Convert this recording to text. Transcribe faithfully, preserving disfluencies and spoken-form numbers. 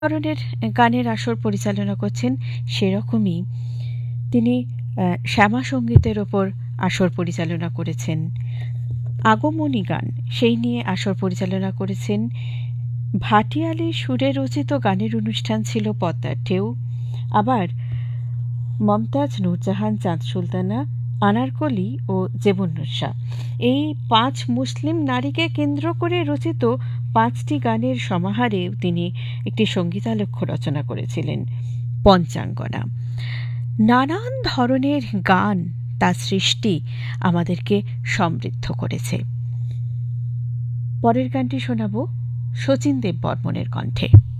ধরনের গানের আসর পরিচালনা করছেন সেরকমই তিনি শ্যামা সঙ্গীতের ওপর আসর পরিচালনা করেছেন। আগমনী গান সেই নিয়ে আসর পরিচালনা করেছেন। ভাটিয়ালি সুরে রচিত গানের অনুষ্ঠান ছিল পদ্মার ঢেউ। আবার মমতাজ, নূরজাহান, চাঁদ সুলতানা, আনারকলি ও জেবুন্নুসা এই পাঁচ মুসলিম নারীকে কেন্দ্র করে রচিত পাঁচটি গানের সমাহারে তিনি একটি সঙ্গীতালক্ষ্য রচনা করেছিলেন, পঞ্চাঙ্গনা। নানান ধরনের গান তার সৃষ্টি আমাদেরকে সমৃদ্ধ করেছে। পরের গানটি শোনাব শচীন দেববর্মনের কণ্ঠে।